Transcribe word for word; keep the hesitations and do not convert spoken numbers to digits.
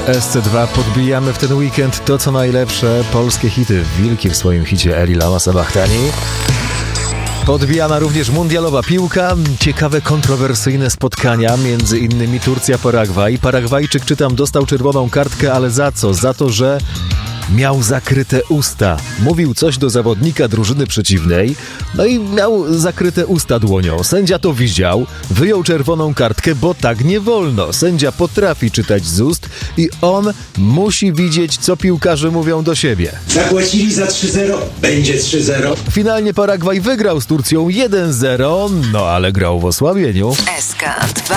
S C dwa podbijamy w ten weekend to, co najlepsze, polskie hity. Wilki w swoim hicie Eli Lama Sabachtani. Podbijana również mundialowa piłka, ciekawe, kontrowersyjne spotkania, między innymi Turcja-Paragwaj. Paragwajczyk, czytam, dostał czerwoną kartkę, ale za co? Za to, że miał zakryte usta. Mówił coś do zawodnika drużyny przeciwnej, no i miał zakryte usta dłonią. Sędzia to widział, wyjął czerwoną kartkę, bo tak nie wolno. Sędzia potrafi czytać z ust i on musi widzieć, co piłkarze mówią do siebie. Zapłacili za trzy zero, będzie trzy zero. Finalnie Paragwaj wygrał z Turcją jeden zero, no ale grał w osłabieniu. S K dwa.